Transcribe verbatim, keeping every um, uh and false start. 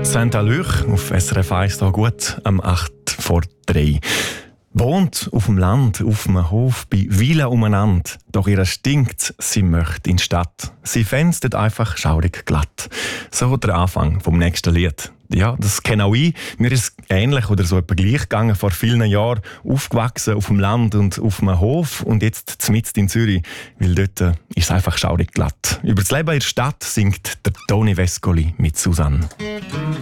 Saint-Allure auf S R F eins da gut am acht vor drei. Wohnt auf dem Land, auf einem Hof, bei Villen umeinander. Doch ihr stinkt, sie möchte in die Stadt. Sie fänstet einfach schaurig glatt. So der Anfang vom nächsten Lied. Ja, das kenne auch ich. Mir ist es ähnlich oder so etwa gleich gegangen. Vor vielen Jahren aufgewachsen auf dem Land und auf einem Hof und jetzt mitten in Zürich, weil dort äh, ist es einfach schaurig glatt. Über das Leben in der Stadt singt der Toni Vescoli mit Susanne.